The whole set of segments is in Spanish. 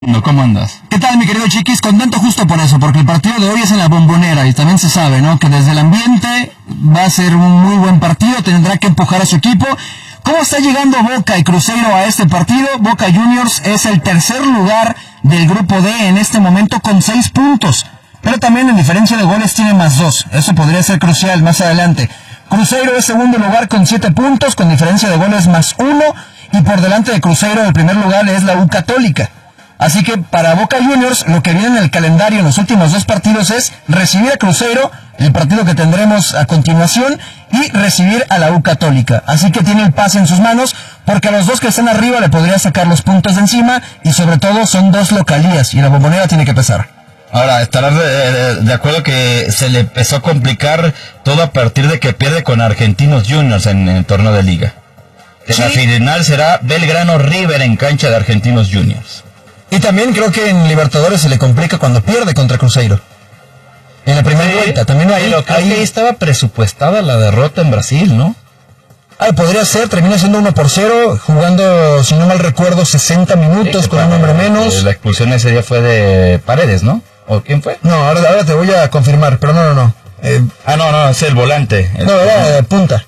¿Cómo andas? ¿Qué tal, mi querido Chiquis? Contento justo por eso, porque el partido de hoy es en la Bombonera y también se sabe, ¿no? Que desde el ambiente va a ser un muy buen partido, tendrá que empujar a su equipo. ¿Cómo está llegando Boca y Cruzeiro a este partido? Boca Juniors es el tercer lugar del grupo D en este momento con 6 puntos, pero también en diferencia de goles tiene más 2. Eso podría ser crucial más adelante. Cruzeiro es segundo lugar con 7 puntos, con diferencia de goles más 1, y por delante de Cruzeiro el primer lugar es la U Católica. Así que para Boca Juniors lo que viene en el calendario en los últimos 2 partidos es recibir a Cruzeiro, el partido que tendremos a continuación, y recibir a la U Católica. Así que tiene el pase en sus manos, porque a los dos que están arriba le podría sacar los puntos de encima, y sobre todo son 2 localías, y la Bombonera tiene que pesar. Ahora, estarás de acuerdo que se le empezó a complicar todo a partir de que pierde con Argentinos Juniors en el torneo de liga. En la final será Belgrano River en cancha de Argentinos Juniors. Y también creo que en Libertadores se le complica cuando pierde contra Cruzeiro. En la primera vuelta, también ahí estaba presupuestada la derrota en Brasil, ¿no? Podría ser, termina siendo 1-0, jugando, si no mal recuerdo, 60 minutos con un hombre menos. La expulsión ese día fue de Paredes, ¿no? ¿O quién fue? No, ahora te voy a confirmar, pero no. No, es el volante. No, era punta.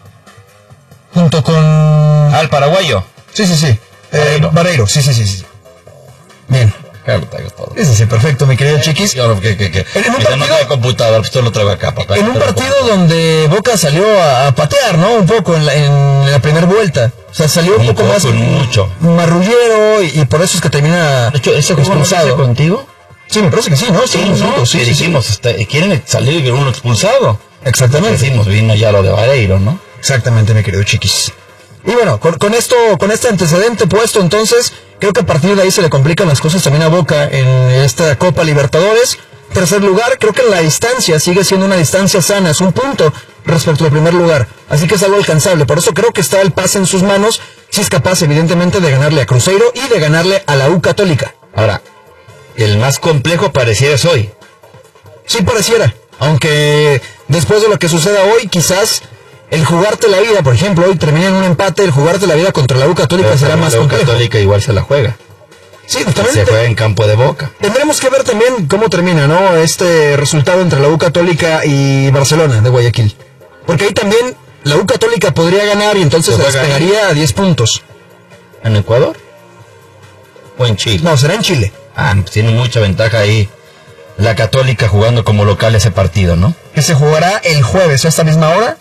Junto con... el paraguayo. Sí. Vareiro, sí. Bien. Claro, traigo todo. Sí, perfecto, mi querido Chiquis. En un partido... No tengo computador, pues todo lo traigo acá, papá. En un partido donde Boca salió a patear, ¿no? Un poco en la primera vuelta. O sea, salió un poco más... mucho. Marrullero, y por eso es que termina expulsado. ¿Contigo? Sí, me parece que sí, ¿no? Sí, dijimos, quieren salir uno expulsado. Exactamente. Decimos, vino ya lo de Vareiro, ¿no? Exactamente, mi querido Chiquis. Y bueno, con este antecedente puesto, entonces, creo que a partir de ahí se le complican las cosas también a Boca en esta Copa Libertadores. Tercer lugar, creo que la distancia sigue siendo una distancia sana, es un punto respecto al primer lugar. Así que es algo alcanzable, por eso creo que está el pase en sus manos, si es capaz evidentemente de ganarle a Cruzeiro y de ganarle a la U Católica. Ahora, el más complejo pareciera es hoy. Sí, pareciera, aunque después de lo que suceda hoy, quizás... el jugarte la vida, por ejemplo, hoy termina en un empate, el jugarte la vida contra la U Católica será más complejo. La U Católica igual se la juega. Sí, justamente. Se juega en campo de Boca. Tendremos que ver también cómo termina, ¿no? Este resultado entre la U Católica y Barcelona de Guayaquil. Porque ahí también la U Católica podría ganar y entonces se despegaría a 10 puntos. ¿En Ecuador? ¿O en Chile? No, será en Chile. Pues tiene mucha ventaja ahí la Católica jugando como local ese partido, ¿no? Que se jugará el jueves a esta misma hora.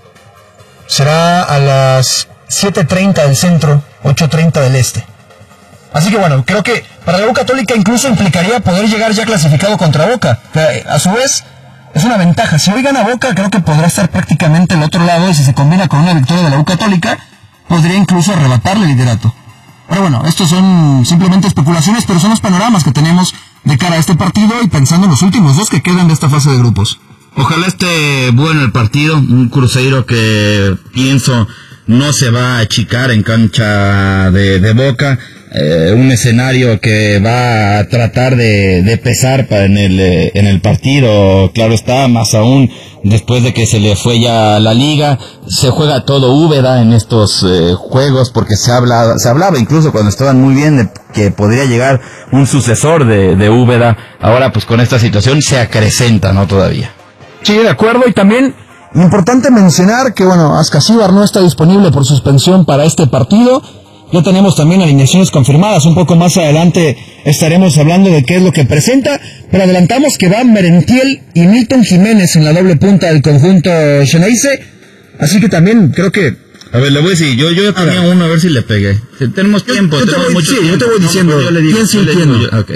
Será a las 7:30 del centro, 8:30 del este. Así que bueno, creo que para la U Católica incluso implicaría poder llegar ya clasificado contra Boca, que a su vez es una ventaja. Si hoy gana Boca, creo que podrá estar prácticamente al otro lado, y si se combina con una victoria de la U Católica, podría incluso arrebatarle el liderato. Pero bueno, estos son simplemente especulaciones, pero son los panoramas que tenemos de cara a este partido y pensando en los últimos 2 que quedan de esta fase de grupos. Ojalá esté bueno el partido, un Cruzeiro que pienso no se va a achicar en cancha de Boca, un escenario que va a tratar de pesar en el partido, claro está, más aún después de que se le fue ya la liga, se juega todo Úbeda en estos juegos, porque se hablaba incluso cuando estaban muy bien de que podría llegar un sucesor de Úbeda, ahora pues con esta situación se acrecenta, ¿no? Todavía. Sí, de acuerdo, y también importante mencionar que, bueno, Ascasíbar no está disponible por suspensión para este partido. Ya tenemos también alineaciones confirmadas, un poco más adelante estaremos hablando de qué es lo que presenta, pero adelantamos que va Merentiel y Milton Jiménez en la doble punta del conjunto Xeneize, así que también creo que... A ver, le voy a decir, yo tenía uno, a ver si le pegué. Tenemos tiempo, yo te voy diciendo, ¿quién sí entiendo? Ok.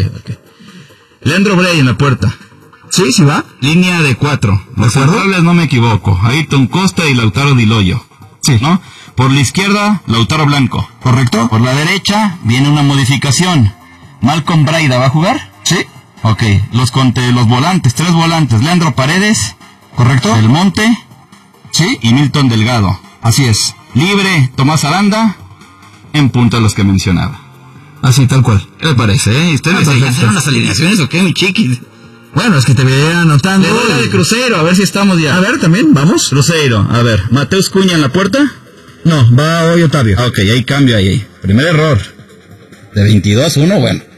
Leandro Bray en la puerta. Sí va. Línea de 4. Los centrales no me equivoco. Ayrton Costa y Lautaro Di Loyo. Sí. ¿No? Por la izquierda, Lautaro Blanco. ¿Correcto? Por la derecha, viene una modificación. ¿Malcolm Braida va a jugar? Sí. Ok. Los volantes, 3 volantes. Leandro Paredes. ¿Correcto? Del Monte. Sí. Y Milton Delgado. Así es. Libre, Tomás Aranda. En punta los que mencionaba. Así, tal cual. ¿Qué le parece, ¿Ustedes ya hicieron las alineaciones o qué, mi chiquis? Bueno, es que te veía anotando. Le doy la de Cruzeiro, a ver si estamos ya. A ver, también, vamos. Cruzeiro, a ver. ¿Mateus Cunha en la puerta? No, va hoy Otavio. Ok, hay cambio ahí. Primer error. De 22-1, bueno.